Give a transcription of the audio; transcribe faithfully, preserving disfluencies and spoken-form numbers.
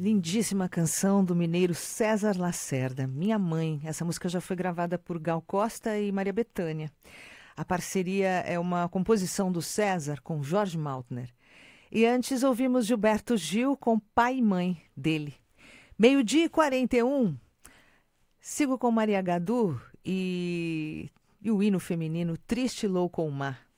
Lindíssima canção do mineiro César Lacerda, Minha Mãe. Essa música já foi gravada por Gal Costa e Maria Bethânia. A parceria é uma composição do César com Jorge Maltner. E antes ouvimos Gilberto Gil com Pai e Mãe dele. Meio-dia e quarenta e um. Sigo com Maria Gadu e, e o hino feminino Triste Louco o Mar.